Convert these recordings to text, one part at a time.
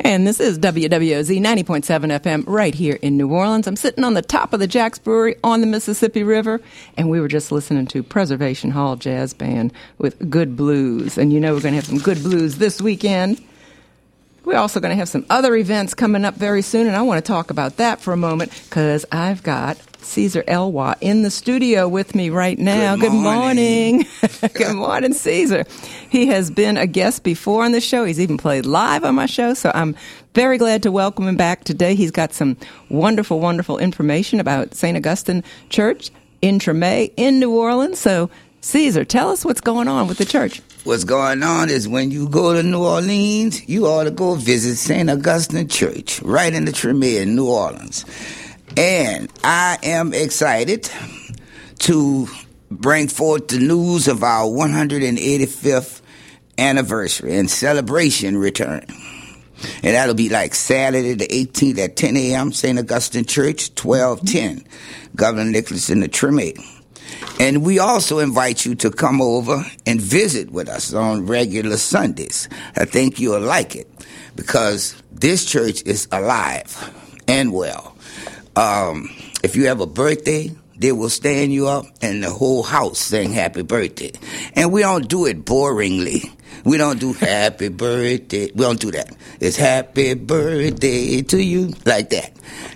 And this is WWOZ 90.7 FM right here in New Orleans. I'm sitting on the top of the Jack's Brewery on the Mississippi River, and we were just listening to Preservation Hall Jazz Band with Good Blues. And you know we're going to have some good blues this weekend. We're also going to have some other events coming up very soon, and I want to talk about that for a moment because I've got Caesar Elwa in the studio with me right now. Good morning. Good morning, Caesar. He has been a guest before on the show. He's even played live on my show, so I'm very glad to welcome him back today. He's got some wonderful, wonderful information about St. Augustine Church in Treme in New Orleans. So, Caesar, tell us what's going on with the church. What's going on is when you go to New Orleans, you ought to go visit St. Augustine Church right in the Treme in New Orleans. And I am excited to bring forth the news of our 185th anniversary and celebration return. And that'll be like Saturday the 18th at 10 a.m., St. Augustine Church, 1210, Governor Nicholas in the Treme. And we also invite you to come over and visit with us on regular Sundays. I think you'll like it because this church is alive and well. If you have a birthday, they will stand you up and the whole house sing happy birthday. And we don't do it boringly. We don't do happy birthday. We don't do that. It's happy birthday to you, like that.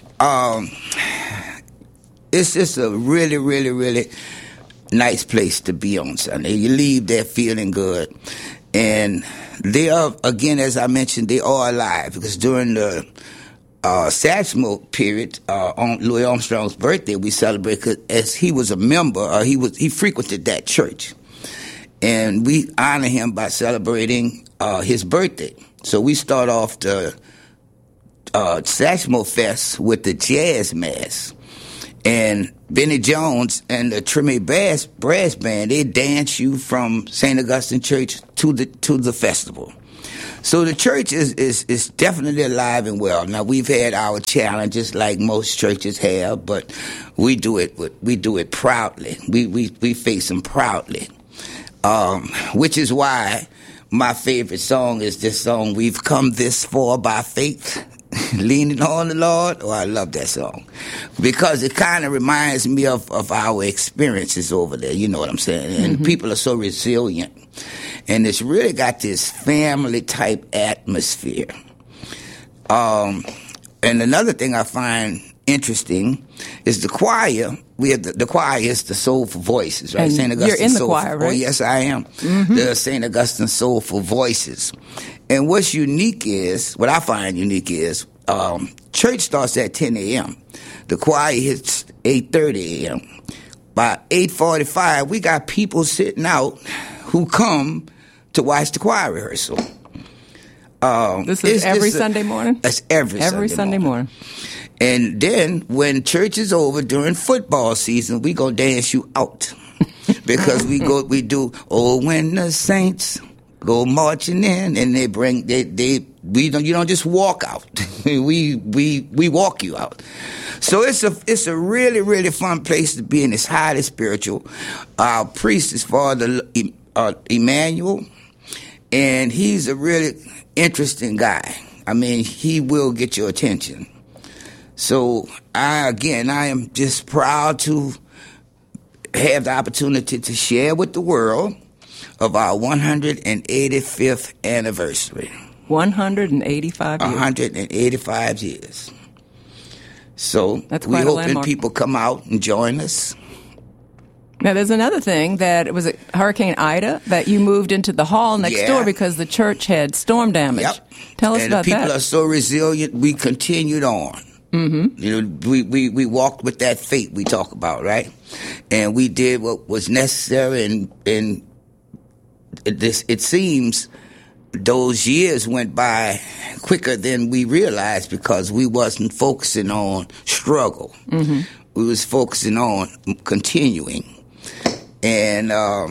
It's just a really, really, really nice place to be on Sunday. You leave there feeling good. And they are, again, as I mentioned, they are alive because during the Satchmo period, on Louis Armstrong's birthday, we celebrated as he was a member, he frequented that church. And we honor him by celebrating his birthday. So we start off the Satchmo Fest with the Jazz Mass. And Benny Jones and the Treme Brass Band, they dance you from St. Augustine Church to the festival. So the church is definitely alive and well. Now we've had our challenges like most churches have, but we do it proudly. We face them proudly, which is why my favorite song is this song, "We've Come This Far by Faith, Leaning on the Lord." Oh, I love that song because it kind of reminds me of our experiences over there. You know what I'm saying? And people are so resilient. And it's really got this family-type atmosphere. And another thing I find interesting is the choir. We have the choir is the Soulful Voices, right? And St. Augustine you're in the Soulful, choir, right? Oh, yes, I am. The St. Augustine Soulful Voices. And what's unique is, what I find unique is, church starts at 10 a.m. The choir hits 8:30 a.m. By 8:45, we got people sitting out who come to watch the choir rehearsal. This is every Sunday morning? That's every Sunday morning. And then when church is over during football season, we go dance you out. Because we do, "Oh, when the saints go marching in," and you don't just walk out. we walk you out. So it's a really, really fun place to be in. It's highly spiritual. Our priest is Father Emmanuel, and he's a really interesting guy. I mean, he will get your attention. So I am just proud to have the opportunity to share with the world of our 185th anniversary. 185 years. 185 years. So that's we quite a hoping landmark. people come out and join us. Now, there's another thing that was Hurricane Ida that you moved into the hall next door because the church had storm damage. Yep. Tell us about that. And people are so resilient, we continued on. Mm-hmm. You know, we walked with that faith we talk about, right? And we did what was necessary, and it seems those years went by quicker than we realized because we wasn't focusing on struggle. Mm-hmm. We was focusing on continuing. And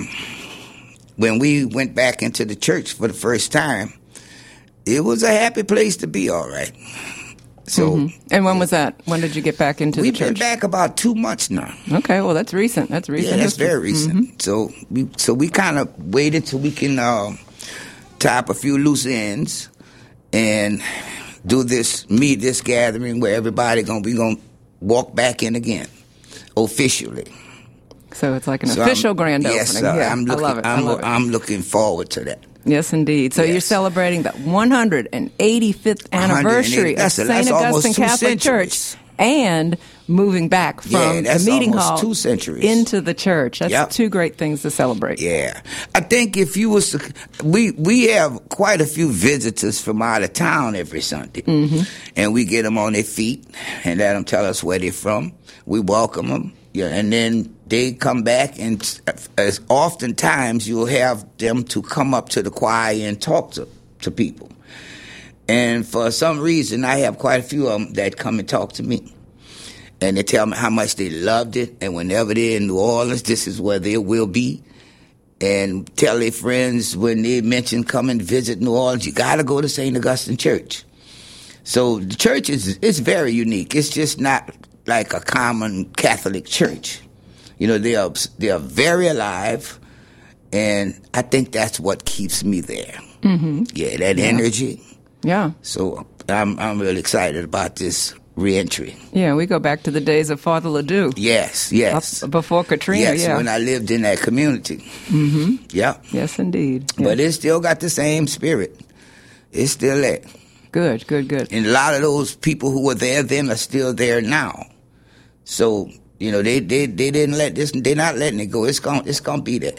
when we went back into the church for the first time, it was a happy place to be, all right. So, And when was that? When did you get back into the church? We've been back about 2 months now. Okay, well, that's recent. That's recent. Yeah, that's very recent. So we kind of waited till we can tie up a few loose ends, and do this gathering where everybody gonna walk back in again, officially. So it's like an official grand opening. Yes, yeah, I'm looking, I love it. I'm looking forward to that. Yes, indeed. So you're celebrating the 185th anniversary of St. Augustine Catholic Church and moving back from the meeting hall 2 centuries into the church. That's two great things to celebrate. Yeah. I think if you was to, we have quite a few visitors from out of town every Sunday. Mm-hmm. And we get them on their feet and let them tell us where they're from. We welcome them. Yeah, and then they come back, and as oftentimes you'll have them to come up to the choir and talk to people. And for some reason, I have quite a few of them that come and talk to me. And they tell me how much they loved it, and whenever they're in New Orleans, this is where they will be. And tell their friends when they mention come and visit New Orleans, you got to go to St. Augustine Church. So the church is very unique. It's just not like a common Catholic church. You know, they are very alive, and I think that's what keeps me there. Mm-hmm. Yeah, that energy. Yeah. So I'm really excited about this reentry. Yeah, we go back to the days of Father Ledoux. Yes. Before Katrina, yes, when I lived in that community. Mm-hmm. Yeah. Yes, indeed. Yeah. But it still got the same spirit. It's still there. Good. And a lot of those people who were there then are still there now. So, you know, they didn't let this, they're not letting it go. It's gonna be there.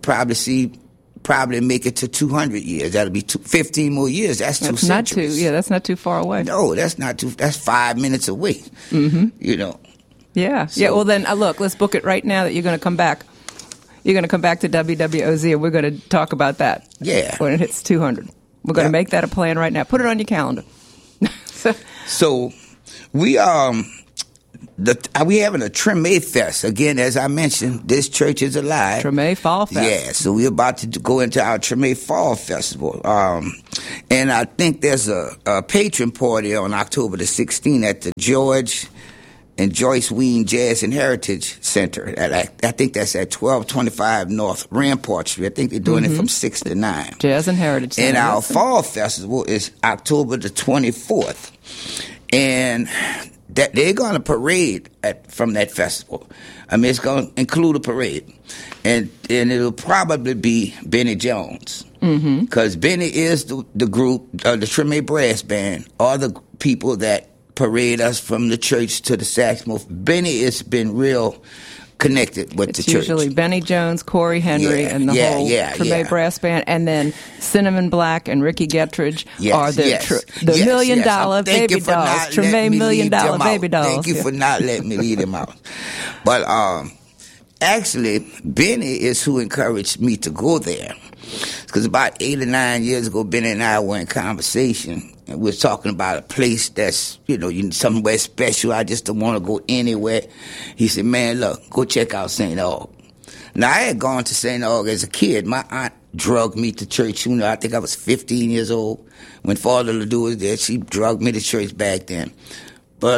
Probably make it to 200 years. That'll be 15 more years. That's 2 centuries. That's not too far away. No, that's 5 minutes away. Mm-hmm. You know. Yeah. So, yeah. Well, then look, let's book it right now that you're going to come back. You're going to come back to WWOZ, and we're going to talk about that. Yeah. When it hits 200, we're going to make that a plan right now. Put it on your calendar. So we we having a Treme Fest. Again, as I mentioned, this church is alive. Treme Fall Fest. Yeah, so we're about to go into our Treme Fall Festival. And I think there's a patron party on October the 16th at the George and Joyce Ween Jazz and Heritage Center. I think that's at 1225 North Rampart Street. I think they're doing it from 6 to 9. Jazz and Heritage Center. And our Fall Festival is October the 24th. And that they're going to parade from that festival. I mean, it's going to include a parade. And it'll probably be Benny Jones. Because Benny is the group, the Treme Brass Band, are the people that parade us from the church to the Saxmoor. Benny has been real connected with the church. Usually Benny Jones, Corey Henry, and the whole Treme Brass Band, and then Cinnamon Black and Ricky Gettridge are the $1 million baby dolls. Treme $1 million baby dolls. Thank you for not letting me lead them out. But actually, Benny is who encouraged me to go there. Because about 8 or 9 years ago, Benny and I were in conversation, and we were talking about a place that's, somewhere special. I just don't want to go anywhere. He said, man, look, go check out St. Aug. Now, I had gone to St. Aug as a kid. My aunt drugged me to church. I think I was 15 years old. When Father Ledoux was there, she drugged me to church back then. But,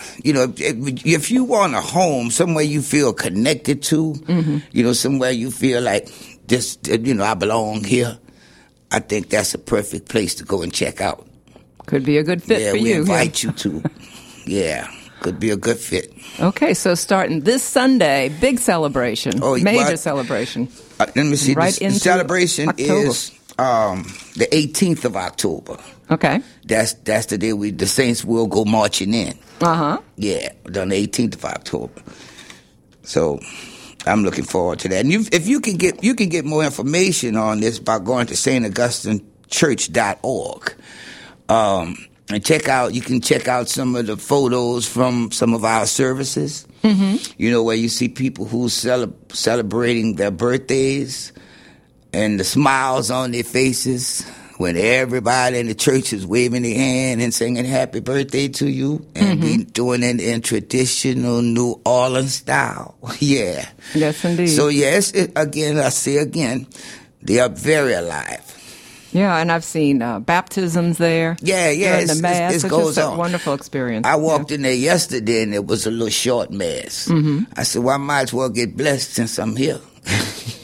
if you want a home, somewhere you feel connected to, somewhere you feel like this, I belong here, I think that's a perfect place to go and check out. Could be a good fit for you. Yeah, we invite you to. Yeah, could be a good fit. Okay, so starting this Sunday, big celebration, major celebration. Let me see. Right the celebration October. Is the 18th of October. Okay. That's the day the Saints will go marching in. Uh-huh. Yeah, on the 18th of October. So I'm looking forward to that. And if you can get more information on this by going to StAugustineChurch.org. And you can check out some of the photos from some of our services. Mm-hmm. Where you see people who celebrating their birthdays and the smiles on their faces when everybody in the church is waving their hand and singing happy birthday to you, and we doing it in traditional New Orleans style. Yeah. Yes, indeed. So yes, I say again, they are very alive. Yeah, and I've seen baptisms there. Yeah, during the Mass. It goes just a on. Wonderful experience. I walked in there yesterday, and it was a little short Mass. Mm-hmm. I said, well, I might as well get blessed since I'm here.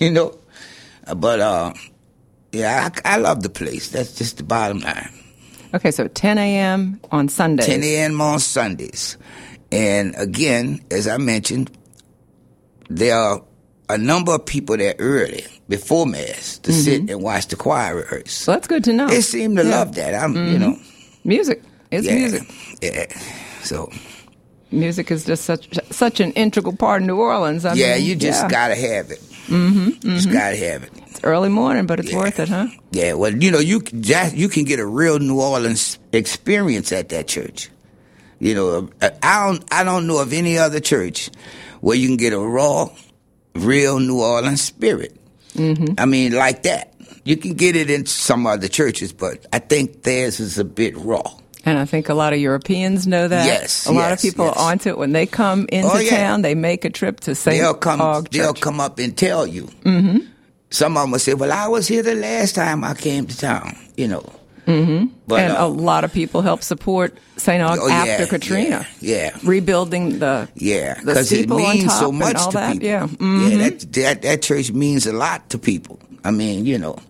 But, I love the place. That's just the bottom line. Okay, so 10 a.m. on Sundays. 10 a.m. on Sundays. And again, as I mentioned, there are a number of people there early, before Mass, to sit and watch the choir rehearse. Well, that's good to know. They seem to love that. You know. Music. It's music. Yeah. So. Music is just such an integral part of New Orleans. I mean, you just gotta have it. Just gotta have it. It's early morning, but it's worth it, huh? Yeah. Well, you know, you can get a real New Orleans experience at that church. You know, I don't know of any other church where you can get a raw, real New Orleans spirit. I mean, like that. You can get it in some other churches, but I think theirs is a bit raw. And I think a lot of Europeans know that. Yes, a lot of people are onto it. When they come into town, they make a trip to St. Aug Church. They'll come up and tell you. Some of them will say, well, I was here the last time I came to town, you know. But, and a lot of people help support St. Aug after Katrina. Yeah. Rebuilding the steeple it means on top so much and all to that. people. Yeah. That church means a lot to people. I mean, you know.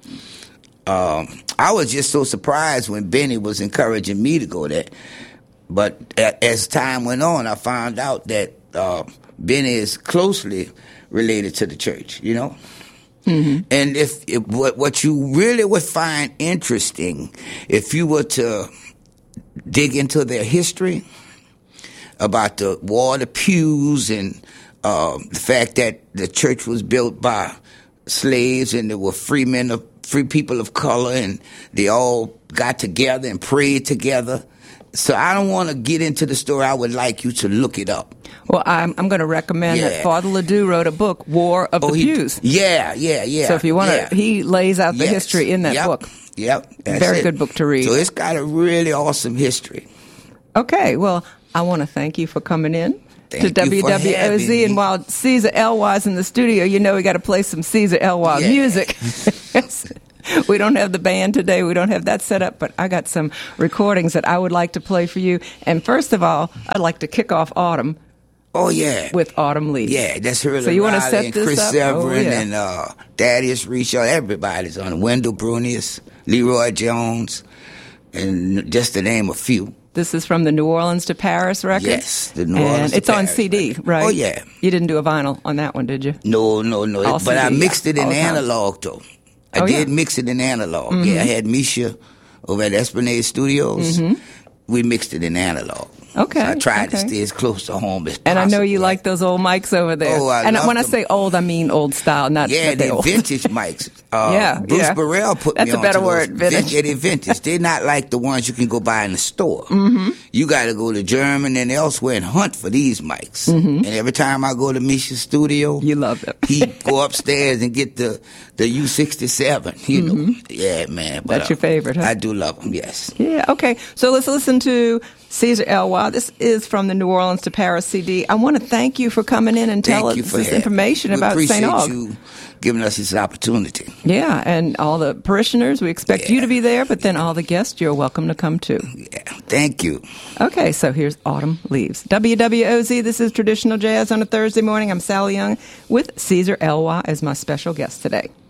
I was just so surprised when Benny was encouraging me to go there. But as time went on, I found out that Benny is closely related to the church, you know. And if what you really would find interesting, if you were to dig into their history about the water pews and the fact that the church was built by slaves and there were free people of color, and they all got together and prayed together. So I don't want to get into the story. I would like you to look it up. Well, I'm going to recommend that Father Ledoux wrote a book, War of the Pews. Yeah. So if you want to, he lays out the history in that book. Yep. Very good book to read. So it's got a really awesome history. Okay. Well, I want to thank you for coming in. Thank to you for having WWOZ, me. and while Caesar Elway's in the studio, you know we got to play some Caesar Elway music. We don't have the band today. We don't have that set up, but I got some recordings that I would like to play for you. And first of all, I'd like to kick off Autumn. Oh, yeah. With Autumn Leaves. Yeah, that's her. So you want to set and this Chris up? Severin and Thaddeus Reshaw. Everybody's on it. Wendell Brunius, Leroy Jones, and just to name a few. This is from the New Orleans to Paris record? Yes, the New Orleans to It's Paris on CD, record. right? Oh, yeah. You didn't do a vinyl on that one, did you? No. All But CD, I mixed it in all the time. analog, though. I did mix it in analog. Yeah, I had Misha over at Esplanade Studios. We mixed it in analog. Okay. So I tried to stay as close to home as possible. And I know you like those old mics over there. Oh, I and love when them. I say old, I mean old style, not they're old. vintage mics. Bruce Burrell put That's me a on better to word, those. vintage. They're vintage. They're not like the ones you can go buy in the store. You got to go to German and elsewhere and hunt for these mics. And every time I go to Misha's studio, you love them. He go upstairs and get the U67. You know, yeah, man. But, that's your favorite, huh? I do love them. Yes. Yeah. Okay. So let's listen to Caesar Elway. This is from the New Orleans to Paris CD. I want to thank you for coming in and telling us this information about St. Aug. We appreciate you giving us this opportunity. Yeah, and all the parishioners, we expect you to be there, but then all the guests, you're welcome to come too. Yeah, thank you. Okay, so here's Autumn Leaves. WWOZ, this is Traditional Jazz on a Thursday morning. I'm Sally Young with Caesar Elway as my special guest today.